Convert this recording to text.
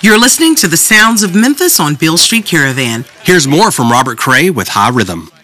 You're listening to the sounds of Memphis on Beale Street Caravan. Here's more from Robert Cray with High Rhythm.